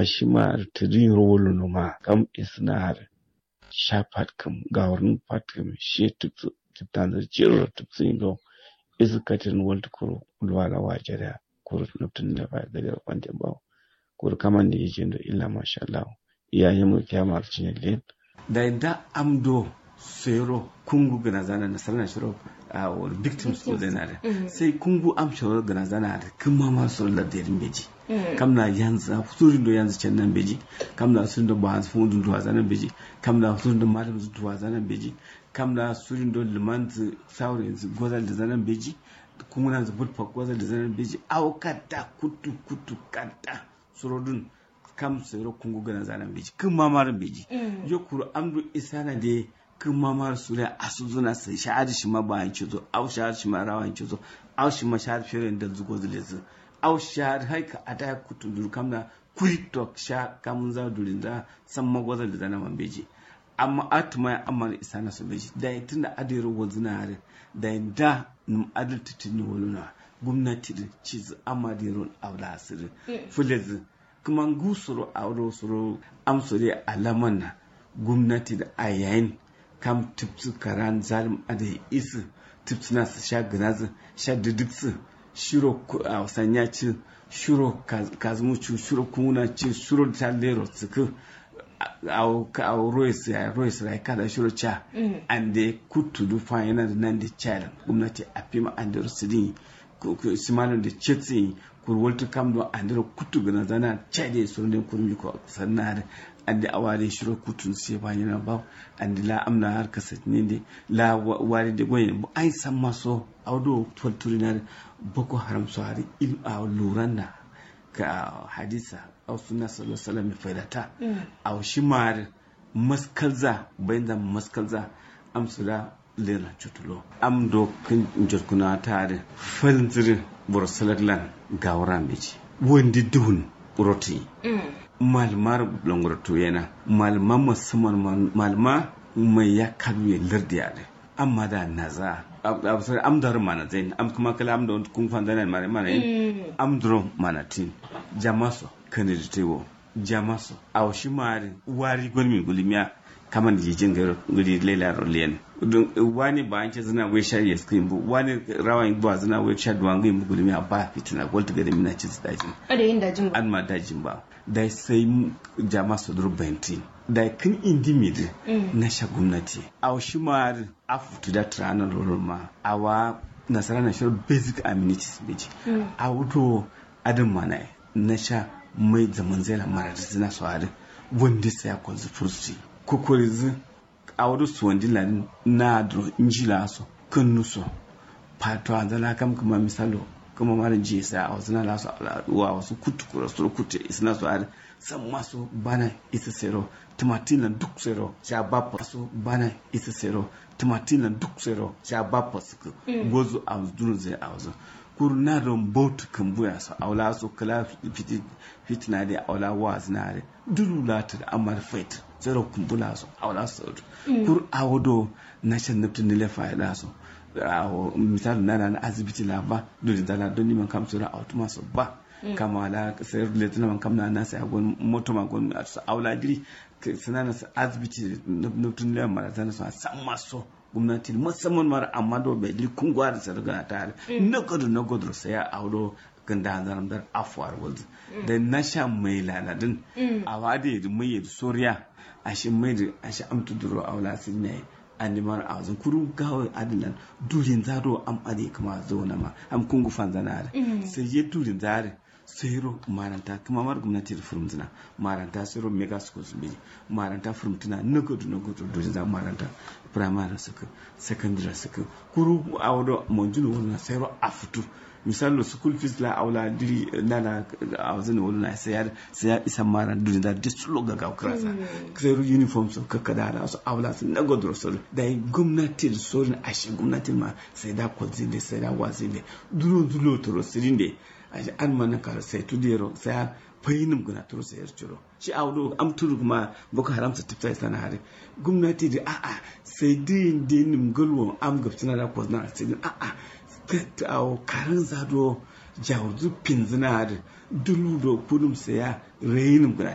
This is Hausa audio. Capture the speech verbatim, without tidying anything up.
ashima tudin rolo no ma kam isnar shapat kam gawrun pat kam she tutsu tutanzar jiro tutsu indo izukatin world kuro ulwala wajara kuro nutun da ba da kwante ba kuro kaman da yake da illa masha Allah iyayen mu kiyama cin len da inda amdo sero kungu gana zana na sarna shiro a uh, victims ko da nare sai kungu am shiro gana zana da kuma ma so la derin beji kamna yanzu futurin do yanzu can nan beji kamna sun da ba su fundun do zanan beji kamna sun da malam su do zanan beji kamna surin do liman saurin su gozal da zanan beji kuma na zubut fa gozal da zanan beji awkata kutu kutu kanta surodun kam sero kungu gana zanan beji kuma maran beji yo kuro amdu isana de kuma mar sura asuzuna sai sha'ar shi ma ba yanci zo au sha'ar shi ma rawan ci zo au shi ma sha'ar firin da zugo zulezu au sha'ar haika ada kutu dur kamna kuritok sha kamun za durin da san magwazar da zana man beji amma atuma amma isana su beji da tunda adiro wazuna are da da num adalta tinni woluna gwamnati da ciz amma dirun aula asiri fulez kuma gusuro auro suro amsure alaman na gwamnati da ayayin kam tipsu karan zalim ade isu tipsuna su sha ganazu sha didiksu shiro a sanya ci shiro kazmucu shiro kuna ci shiro talero suku au ka rois ya rois rai kada shiro cha ande kutu du fa yana da nan da child gwamnati a fima ande rusidi simano da chetsi kurwaltu kam do ande kutu gana zana chade so ne kurmi ko sannar andi awari shiro kutun sai ba yana ba andi la amna har kasatni ne la wari de goyen bu ai san maso awdo tolturina boko haram so hari il aw luranda ka hadisa aw sunna sallallahu alaihi wasallam faidata aw shimar maskalza bayan maskalza amsula lera chutulo amdo kin jorkuna tare falnzir borsalaglan gawran biji wondi duhun roti malmar longorto yana malma musamman malma mai ya kalwe lardiya ne amma da naza absar amdar mana zain am kuma kala am don kun fan zanan mare mana amdro manatin jamaso kaniditewo jamaso awshi mari wari golmi gulimiya kaman jijin garo gudi lela rolen don wani ba an ce zina wai shayi ya screen bu wani rawan ba zina wai sha duwan ga mu gulimiya ba fitina golta ga da mina ci dajin ada yin dajin ba an ma dajin ba dai sai jama su dur bentin dai kin indimid na sha gwamnati aw shi ma afutu da tranan roroma awa nasara na shi basic amenities beji awuto adam mana na sha mai zaman zela mara zina so ada wanda sai ya kwanzu fursi kokorizi awuto su wandi lan na dro injila so kunnu so pato anzala kam kuma misalo kuma mara ji sai a wasu na lasu wa wasu kutukura su kutu isna su ar san masu bana isa sero tomatilan duk sero sha bapa su bana isa sero tomatilan duk sero sha bapa su gozu a duru zai a wasu kurna don boat kan buya su aula su kala fiti fitina da aula wa zinare duru lata da amar fait zero kumbula su aula su kur awodo nation naftin ne lefa da su misali na na asibiti la ba dole da la don man kam sura automa so ba kama la sayar da tana man kam na na sai gon moto ma gon aula diri sanana asibiti na tun le mara tana so san maso gwamnati musamman mara amma do bai diri kun gwara sai daga ta na godo na godo sai ya audo ganda zaram dar afwar wal da na sha mai laladin awade da mai soriya ashin mai da ashin amtu duro aula sun ne animar a wajen kuru gawa adilan durin zaro am ade kuma zo na ma am kungu fanzana sai ye durin zare sayro maranta kuma mar gwamnati da firmtuna maranta sayro mega schools bi maranta firmtuna nagodu nagodu durin za maranta primary suka secondary suka kuru awdo monjulu wona sayro afutu misalo school fees la awla diri nana awzin wona sayar sayar isa maran durin da disulo ga ga krasa sayro uniform so kakada da so awla sun nagodu so da gwamnati da so na ashi gwamnati ma sai da kwazinde sai da wazinde duro duro to sirinde an mana kar sai tudero sai fayinin guna turo sai yarciro shi awdo am turu kuma boko haram sa tifta sana hare gwamnati da a a sai din din gulwo am gabtuna da kwazna sai a a ta awo karan zado jawzu pinzina da dulu do kudum sai ya rayinin guna